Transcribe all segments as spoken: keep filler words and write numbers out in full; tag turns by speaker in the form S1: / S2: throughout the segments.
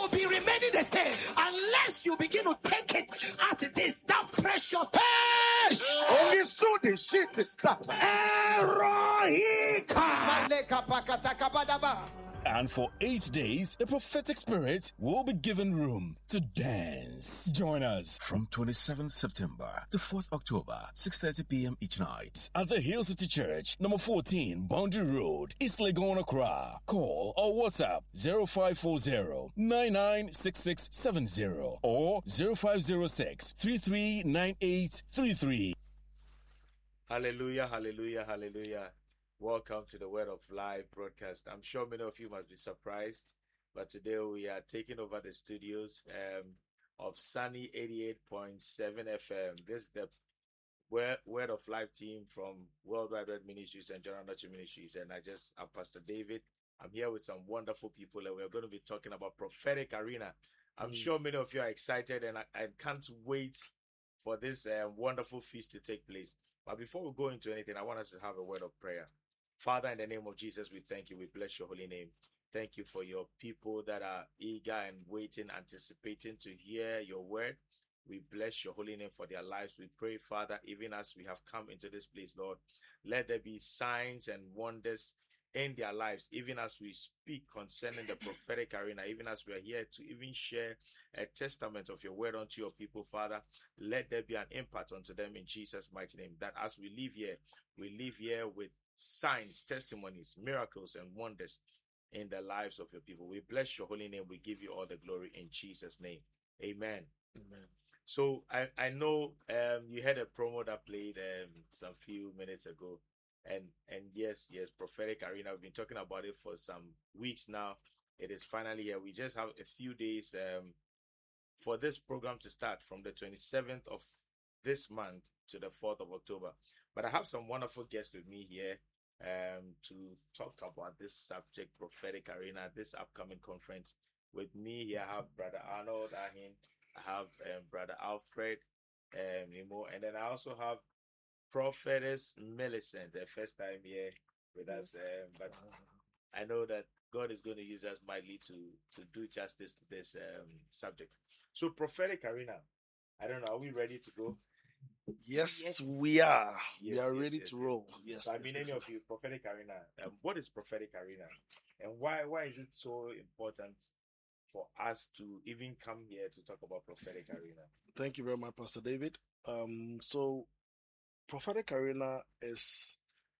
S1: will be remaining the same unless you begin to take it as it is. That precious. Hey!
S2: Only so the shit is stop.
S3: And for eight days, the prophetic spirit will be given room to dance. Join us from twenty-seventh September to fourth October, six thirty p.m. each night at the Hill City Church, number fourteen, Boundary Road, East Legon, Accra. Call or WhatsApp zero five four zero, nine nine six six seven zero or zero five zero six, three three nine eight three three.
S4: Hallelujah, hallelujah, hallelujah. Welcome to the Word of Life broadcast. I'm sure many of you must be surprised, but today we are taking over the studios um, of Sunny eighty-eight point seven F M. This is the Word, Word of Life team from Worldwide Red Ministries and General Nurture Ministries, and I just, I'm Pastor David. I'm here with some wonderful people, and we're going to be talking about prophetic arena. I'm mm. sure many of you are excited, and I, I can't wait for this uh, wonderful feast to take place. But before we go into anything, I want us to have a word of prayer. Father, in the name of Jesus, we thank you. We bless your holy name. Thank you for your people that are eager and waiting, anticipating to hear your word. We bless your holy name for their lives. We pray, Father, even as we have come into this place, Lord, let there be signs and wonders in their lives, even as we speak concerning the prophetic arena, even as we are here to even share a testament of your word unto your people, Father. Let there be an impact unto them in Jesus' mighty name, that as we live here, we live here with signs, testimonies, miracles, and wonders in the lives of your people. We bless your holy name. We give you all the glory in Jesus' name. Amen. Amen. So I, I know um, you had a promo that played um, some few minutes ago. And and yes, yes, prophetic arena. We've been talking about it for some weeks now. It is finally here. We just have a few days um, for this program to start from the twenty-seventh of this month to the fourth of October. But I have some wonderful guests with me here um, to talk about this subject, prophetic arena, this upcoming conference. With me here, I have Brother Arnold Ahin, I have um, Brother Alfred um, Imo, and then I also have Prophetess Millicent, the first time here with us. Um, but I know that God is going to use us mightily to, to do justice to this um, subject. So, prophetic arena, I don't know, are we ready to go?
S2: Yes, yes. we are.
S4: Yes,
S2: we are
S4: yes,
S2: ready
S4: yes,
S2: to
S4: yes.
S2: roll. Yes.
S4: So, I
S2: yes,
S4: mean,
S2: yes,
S4: any
S2: yes.
S4: of you, prophetic arena. Um, what is prophetic arena, and why why is it so important for us to even come here to talk about prophetic arena?
S2: Thank you very much, Pastor David. Um, so, prophetic arena is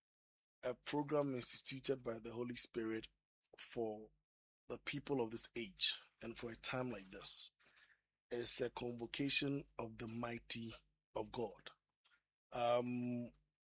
S2: a program instituted by the Holy Spirit for the people of this age and for a time like this. It's a convocation of the mighty of God. Um,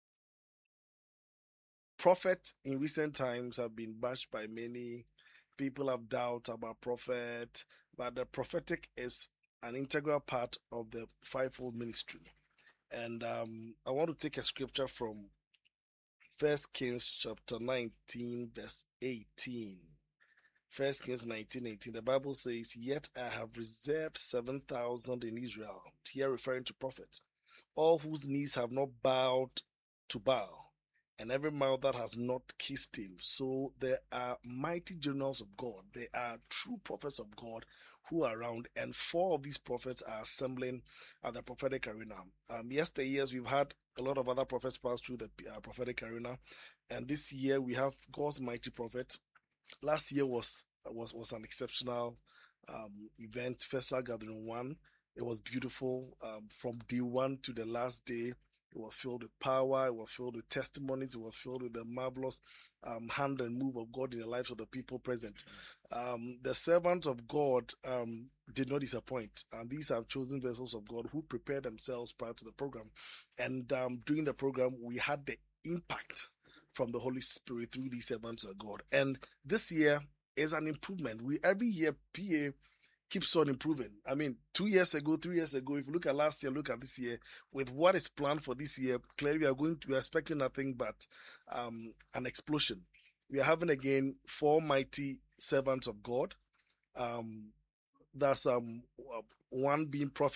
S2: prophet in recent times have been bashed by many. People have doubts about prophet, but the prophetic is an integral part of the fivefold ministry. And um, I want to take a scripture from First Kings chapter nineteen, verse eighteen. First Kings nineteen, eighteen. The Bible says, "Yet I have reserved seven thousand in Israel," here referring to prophets, "all whose knees have not bowed to Baal, and every mouth that has not kissed him." So there are mighty generals of God. There are true prophets of God who are around, and four of these prophets are assembling at the prophetic arena. Um, yesterday years, we've had a lot of other prophets pass through the uh, prophetic arena, and this year we have God's mighty prophet. Last year was was was an exceptional um, event, Festival Gathering One. It was beautiful um, from day one to the last day. It was filled with power. It was filled with testimonies. It was filled with the marvelous um, hand and move of God in the lives of the people present. Um, the servants of God um, did not disappoint. And these are chosen vessels of God who prepared themselves prior to the program. And um, during the program, we had the impact from the Holy Spirit through these servants of God. And this year is an improvement. We every year, P A keeps on improving. I mean, two years ago, three years ago, if you look at last year, look at this year, with what is planned for this year, clearly we are going to, we are expecting nothing but um, an explosion. We are having again four mighty servants of God. Um, that's um, one being prophet.